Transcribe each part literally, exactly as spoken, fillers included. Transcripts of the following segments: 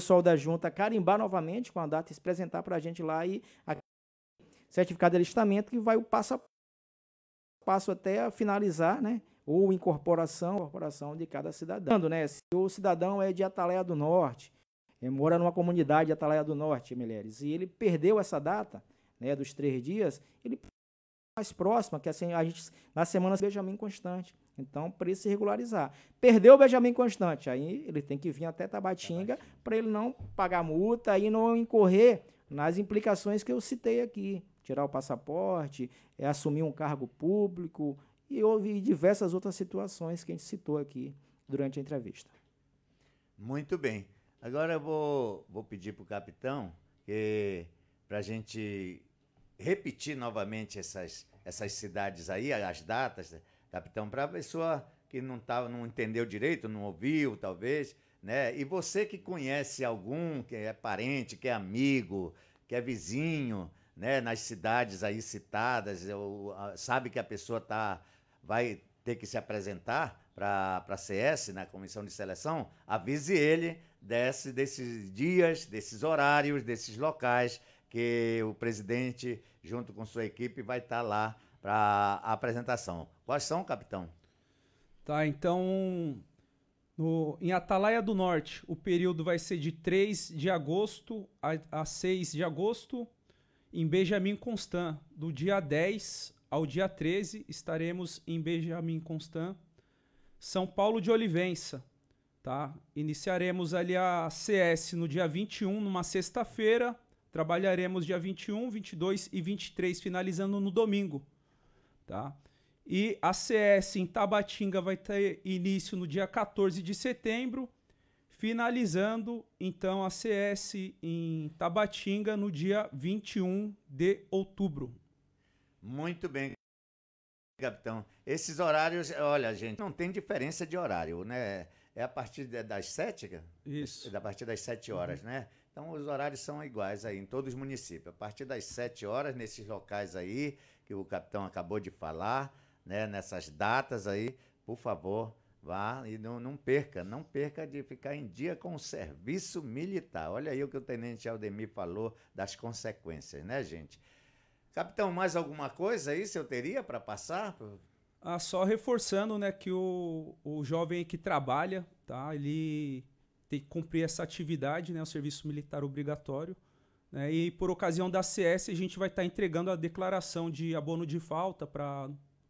pessoal da junta carimbar novamente com a data e se apresentar para a gente lá e a certificado de alistamento que vai o passo a passo até finalizar, né? Ou incorporação, incorporação de cada cidadão, né? Se o cidadão é de Atalaia do Norte, é, mora numa comunidade de Atalaia do Norte, Meireles, e ele perdeu essa data, né, dos três dias, ele mais próxima, que assim, a gente, na semana, Benjamin Constante. Então, para ele se regularizar. Perdeu o Benjamin Constante, aí ele tem que vir até Tabatinga para ele não pagar multa e não incorrer nas implicações que eu citei aqui. Tirar o passaporte, é, assumir um cargo público e houve diversas outras situações que a gente citou aqui durante a entrevista. Muito bem. Agora eu vou, vou pedir para o capitão para a gente repetir novamente essas, essas cidades aí, as datas, capitão, para a pessoa que não, tá, não entendeu direito, não ouviu, talvez, né? E você que conhece algum, que é parente, que é amigo, que é vizinho, né, nas cidades aí citadas, ou, sabe que a pessoa tá, vai ter que se apresentar para a C S, na comissão de seleção, avise ele desse, desses dias, desses horários, desses locais que o presidente, junto com sua equipe, vai estar lá para a apresentação. Quais são, capitão? Tá, então, no, em Atalaia do Norte, o período vai ser de três de agosto a, a seis de agosto. Em Benjamin Constant, do dia dez ao dia treze, estaremos em Benjamin Constant. São Paulo de Olivença, tá? Iniciaremos ali a C S no dia vinte e um, numa sexta-feira. Trabalharemos dia vinte e um, vinte e dois e vinte e três, finalizando no domingo, tá? E a C S em Tabatinga vai ter início no dia quatorze de setembro, finalizando, então, a C S em Tabatinga no dia vinte e um de outubro. Muito bem, capitão. Esses horários, olha, gente, não tem diferença de horário, né? É a partir das sete? Isso. É a partir das sete horas, uhum, né? Então, os horários são iguais aí em todos os municípios. A partir das sete horas, nesses locais aí, que o capitão acabou de falar, né? Nessas datas aí, por favor, vá e não, não perca, não perca de ficar em dia com o serviço militar. Olha aí o que o tenente Aldemir falou das consequências, né, gente? Capitão, mais alguma coisa aí você teria para passar? Ah, só reforçando, né, que o, o jovem que trabalha, tá, ele tem que cumprir essa atividade, né, o serviço militar obrigatório, né, e por ocasião da C S a gente vai estar tá entregando a declaração de abono de falta para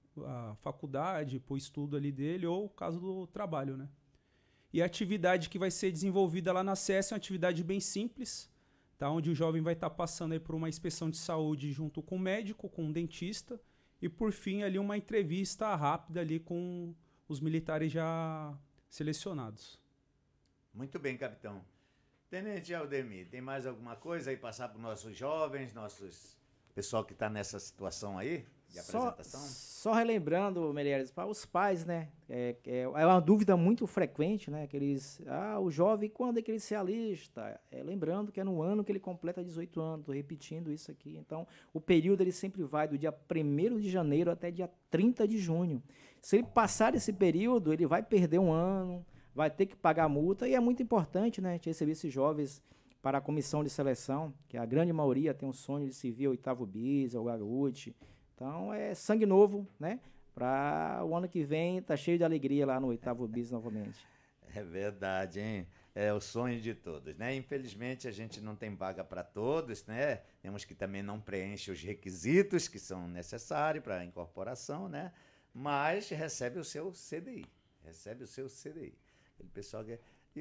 a faculdade, para o estudo ali dele, ou caso do trabalho, né. E a atividade que vai ser desenvolvida lá na C S é uma atividade bem simples, tá, onde o jovem vai estar tá passando aí por uma inspeção de saúde junto com o médico, com o dentista, e por fim ali uma entrevista rápida ali com os militares já selecionados. Muito bem, capitão. Tenente Aldemir, tem mais alguma coisa aí passar para os nossos jovens, nossos pessoal que está nessa situação aí de apresentação? Só, só relembrando, Meireles, para os pais, né? É, é, é uma dúvida muito frequente, né? Que eles, ah, o jovem, quando é que ele se alista? É, lembrando que é no ano que ele completa dezoito anos, estou repetindo isso aqui. Então, o período ele sempre vai do dia primeiro de janeiro até dia trinta de junho. Se ele passar esse período, ele vai perder um ano, vai ter que pagar multa, e é muito importante, né, a gente receber esses jovens para a comissão de seleção, que a grande maioria tem um sonho de se vir ao oitavo bis, ao garote. Então, é sangue novo, né, para o ano que vem tá cheio de alegria lá no oitavo bis novamente. É verdade, hein? É o sonho de todos, né? Infelizmente, a gente não tem vaga para todos, né? Temos que também não preencher os requisitos que são necessários para a incorporação, né? Mas recebe o seu C D I, recebe o seu C D I. Aquele pessoal que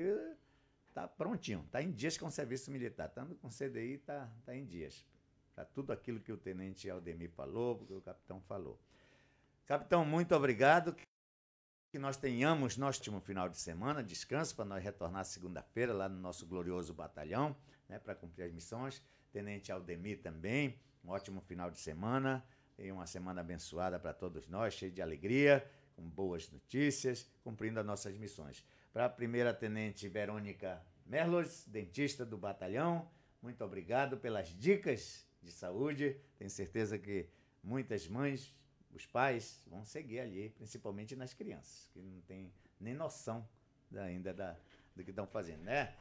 está prontinho, está em dias com o serviço militar, estando com C D I, está tá em dias. Para tudo aquilo que o tenente Aldemir falou, que o capitão falou. Capitão, muito obrigado. Que nós tenhamos nosso último final de semana, descanso, para nós retornar segunda-feira lá no nosso glorioso batalhão, né, para cumprir as missões. Tenente Aldemir também, um ótimo final de semana e uma semana abençoada para todos nós, cheio de alegria, com boas notícias, cumprindo as nossas missões. Para a primeira tenente Verônica Merlos, dentista do batalhão, muito obrigado pelas dicas de saúde. Tenho certeza que muitas mães, os pais, vão seguir ali, principalmente nas crianças, que não têm nem noção ainda da, do que estão fazendo, né?